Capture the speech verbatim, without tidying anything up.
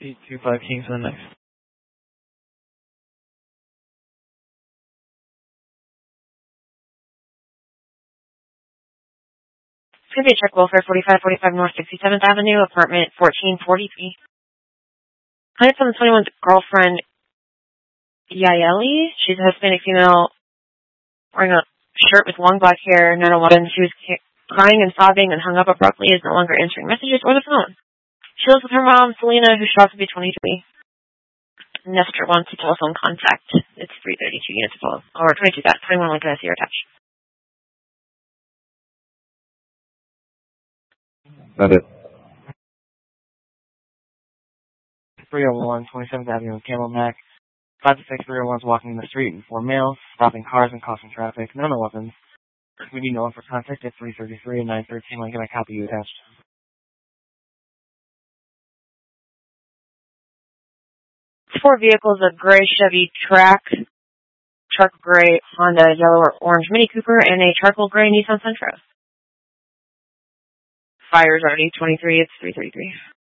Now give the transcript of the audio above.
eight two five Kings on the next. It's going to be a check welfare, forty-five forty-five North sixty-seventh Avenue, apartment fourteen forty-three. Client's on the twenty-one's girlfriend, Yaeli. She's a Hispanic female wearing a shirt with long black hair, nine eleven. She was crying and sobbing and hung up abruptly, is no longer answering messages or the phone. She lives with her mom, Selena, who shot to be twenty-three. Nestor wants a telephone contact. It's three thirty-two units of or twenty-two that twenty-one Lincoln S E attached. Got it. three oh one, twenty-seventh Avenue, Camelback. five to six three oh ones walking the street and four males, stopping cars and causing traffic. No, no weapons. We need no one for contact at three thirty-three and nine thirteen. Lincoln, I copy you attached. Four vehicles, a gray Chevy Track, truck gray Honda, yellow or orange Mini Cooper, and a charcoal gray Nissan Sentra. Fire's already twenty-three, it's three thirty-three.